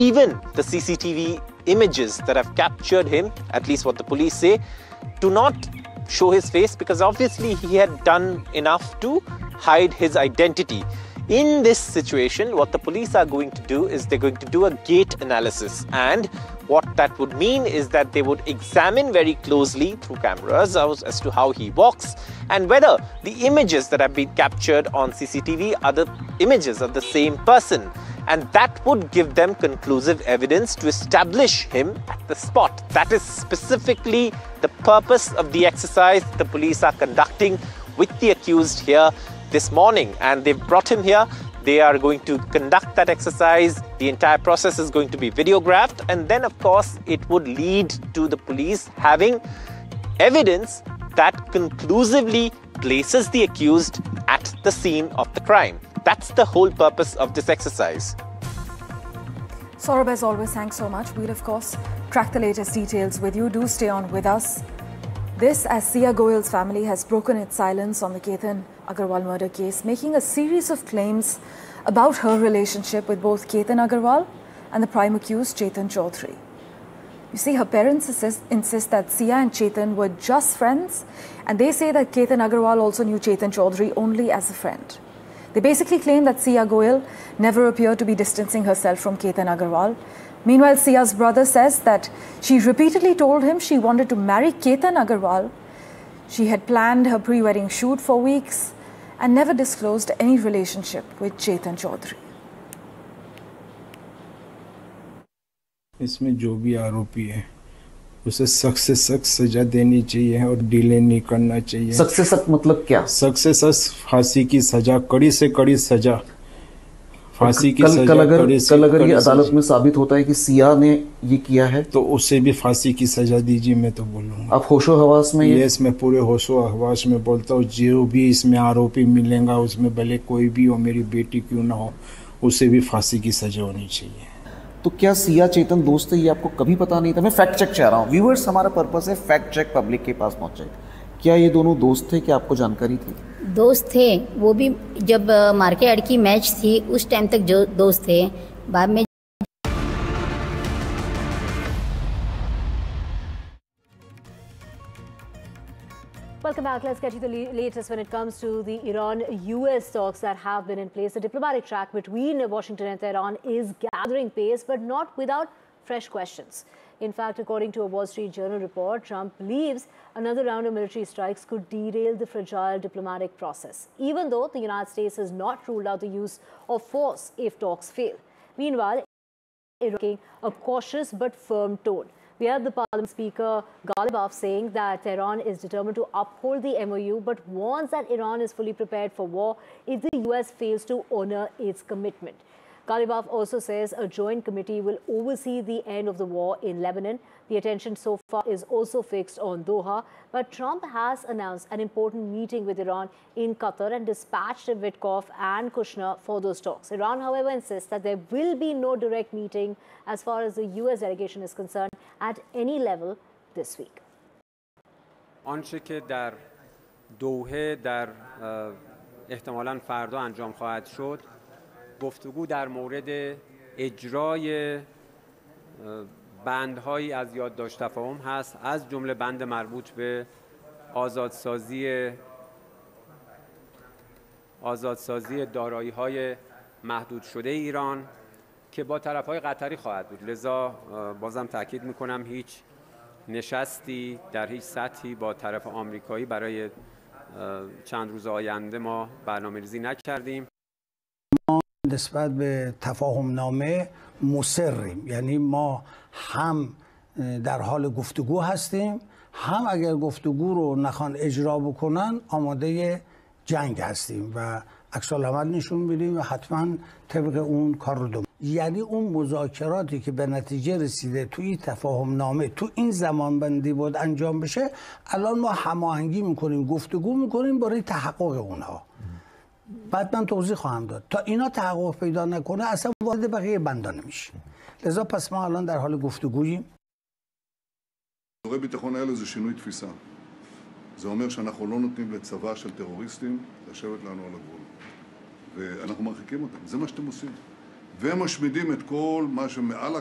Even the CCTV images that have captured him, at least what the police say, do not show his face because obviously he had done enough to hide his identity. In this situation, what the police are going to do is they're going to do a gait analysis, and what that would mean is that they would examine very closely through cameras as to how he walks and whether the images that have been captured on CCTV are the images of the same person. And that would give them conclusive evidence to establish him at the spot. That is specifically the purpose of the exercise the police are conducting with the accused here this morning. And they've brought him here. They are going to conduct that exercise. The entire process is going to be videographed. And then, of course, it would lead to the police having evidence that conclusively places the accused at the scene of the crime. That's the whole purpose of this exercise. Saurabh, as always, thanks so much. We'll, of course, track the latest details with you. Do stay on with us. This, as Sia Goyal's family has broken its silence on the Ketan Agarwal murder case, making a series of claims about her relationship with both Ketan Agarwal and the prime accused, Chetan Chaudhary. You see, her parents insist that Sia and Chetan were just friends, and they say that Ketan Agarwal also knew Chetan Chaudhary only as a friend. They basically claim that Sia Goyal never appeared to be distancing herself from Ketan Agarwal. Meanwhile, Sia's brother says that she repeatedly told him she wanted to marry Ketan Agarwal. She had planned her pre-wedding shoot for weeks and never disclosed any relationship with Chetan Chaudhary. इसमें जो भी आरोपी है उसे सख्त से सख्त सजा देनी चाहिए और डिले नहीं करना चाहिए। सख्त से सख्त मतलब क्या? सख्त से सख्त फांसी की सजा, कड़ी से कड़ी सजा, फांसी की सजा। कल अगर ये अदालत में साबित होता है कि सिया ने ये किया है तो उसे भी फांसी की सजा दीजिए, मैं तो बोलूँगा। आप होशो हवास में? यस, मैं पूरे होशो हवास में बोलता हूँ। जो भी इसमें आरोपी मिलेगा उसमें भले कोई भी हो, मेरी बेटी क्यों ना हो, उसे भी फांसी की सजा होनी चाहिए। तो क्या सिया चेतन दोस्त है, ये आपको कभी पता नहीं था? मैं फैक्ट चेक चाह रहा हूँ। व्यूअर्स, हमारा पर्पस है फैक्ट चेक पब्लिक के पास पहुँचे। क्या ये दोनों दोस्त थे? क्या आपको जानकारी थी? दोस्त थे, वो भी जब मार्के अड़ की मैच थी उस टाइम तक जो दोस्त थे। बाद में Welcome back. Let's get you the latest when it comes to the Iran-US talks that have been in place. The diplomatic track between Washington and Tehran is gathering pace, but not without fresh questions. In fact, according to a Wall Street Journal report, Trump believes another round of military strikes could derail the fragile diplomatic process, even though the United States has not ruled out the use of force if talks fail. Meanwhile, Iran is taking a cautious but firm tone. We had the Parliament Speaker Ghalibaf saying that Tehran is determined to uphold the MOU, but warns that Iran is fully prepared for war if the US fails to honor its commitment. Ghalibaf also says a joint committee will oversee the end of the war in Lebanon. The attention so far is also fixed on Doha, but Trump has announced an important meeting with Iran in Qatar and dispatched Witkoff and Kushner for those talks. Iran, however, insists that there will be no direct meeting as far as the US delegation is concerned at any level this week. آنچه که در دوحه در احتمالاً فردا انجام خواهد شد گفتگو در مورد اجرای بندهایی از یادداشت تفاهم هست، از جمله بند مربوط به آزادسازی دارایی‌های محدود شده ایران که با طرف‌های قطری خواهد بود. لذا بازم تاکید می‌کنم هیچ نشستی در هیچ سطحی با طرف آمریکایی برای چند روز آینده ما برنامه‌ریزی نکردیم. نسبت به تفاهم نامه مصریم، یعنی ما هم در حال گفتگو هستیم، هم اگر گفتگو رو نخوان اجرا بکنن آماده جنگ هستیم و عکس العمل نشون میدیم و حتما طبق اون کار رو داریم. یعنی اون مذاکراتی که به نتیجه رسیده توی تفاهم نامه تو این زمان بندی بود انجام بشه، الان ما هماهنگی میکنیم، گفتگو میکنیم برای تحقق اونها. بعد من توضیح خواهم داد. تا اینا تحقق پیدا نکنه اصلا وارد بقیه بندا نمیشه. لذا پس ما الان در حال گفتگوییم. אזורי ביטחון האלה זה שינוי תפיסה. זה אומר שאנחנו לא נותנים לצבא של טרוריסטים לשבת לנו על הגבול. ואנחנו מרחיקים אותם. זה מה שאתם עושים. ומשמידים את כל מה שמעל